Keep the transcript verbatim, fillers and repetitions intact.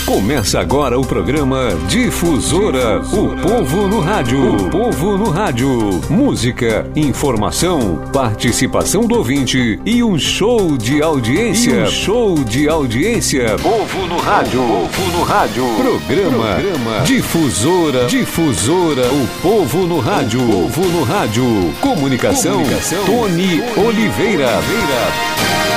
Começa agora o programa Difusora, o povo no rádio. O povo no rádio. Música, informação, participação do ouvinte e um show de audiência. E um show de audiência. Povo no rádio. Povo no rádio. Programa, Programa Difusora. Difusora, o povo no rádio. O povo no rádio. Comunicação, Comunicação Tony Oliveira. Oliveira.